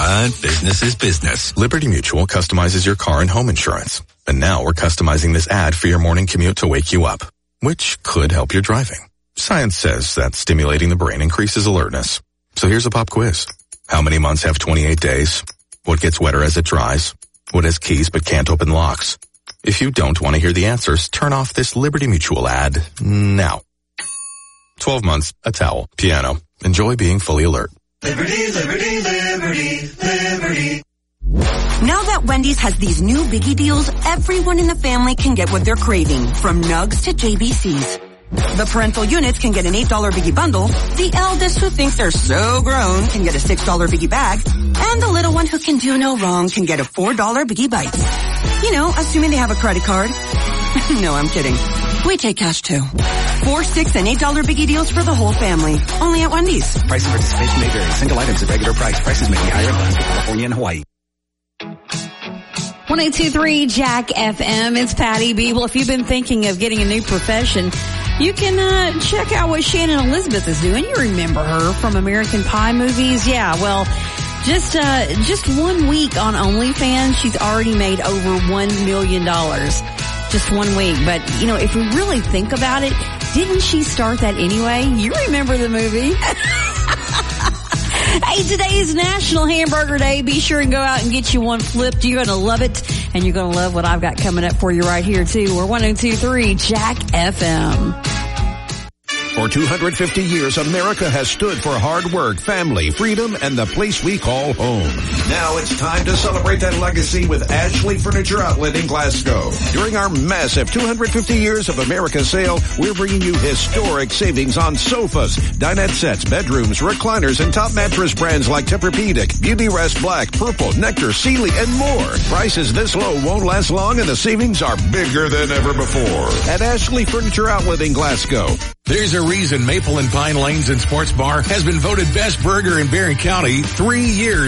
But business is business. Liberty Mutual customizes your car and home insurance. And now we're customizing this ad for your morning commute to wake you up, which could help your driving. Science says that stimulating the brain increases alertness. So here's a pop quiz. How many months have 28 days? What gets wetter as it dries? What has keys but can't open locks? If you don't want to hear the answers, turn off this Liberty Mutual ad now. 12 months, a towel, piano. Enjoy being fully alert. Liberty, liberty, liberty, liberty. Now that Wendy's has these new biggie deals, everyone in the family can get what they're craving, from nugs to JBC's. The parental units can get an $8 biggie bundle, the eldest who thinks they're so grown can get a $6 biggie bag, and the little one who can do no wrong can get a $4 biggie bites. You know, assuming they have a credit card. No, I'm kidding. We take cash too. 4, 6, and $8 biggie deals for the whole family. Only at Wendy's. Price and participation may vary. Single items at regular price. Prices may be higher in Alaska, California, and Hawaii. 102.3 Jack FM. It's Patty B. Well, if you've been thinking of getting a new profession, you can check out what Shannon Elizabeth is doing. You remember her from American Pie movies. Yeah, well, just 1 week on OnlyFans, she's already made over $1 million. Just 1 week. But, you know, if we really think about it, didn't she start that anyway? You remember the movie. Hey, today is National Hamburger Day. Be sure and go out and get you one flipped. You're going to love it, and you're going to love what I've got coming up for you right here, too. We're 102.3 Jack FM. For 250 years, America has stood for hard work, family, freedom, and the place we call home. Now it's time to celebrate that legacy with Ashley Furniture Outlet in Glasgow. During our massive 250 years of America sale, we're bringing you historic savings on sofas, dinette sets, bedrooms, recliners, and top mattress brands like Tempur-Pedic, Beauty Rest Black, Purple, Nectar, Sealy, and more. Prices this low won't last long, and the savings are bigger than ever before. At Ashley Furniture Outlet in Glasgow. There's a reason Maple and Pine Lanes and Sports Bar has been voted best burger in Barron County 3 years